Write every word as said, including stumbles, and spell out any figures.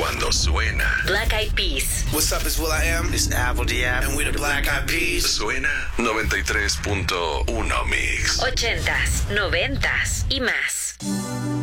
cuando suena Black Eyed Peas. What's up, it's will.i.am. It's Apple Diab. And we're the Black Eyed Peas. Suena noventa y tres punto uno Mix. Ochentas, noventas y más.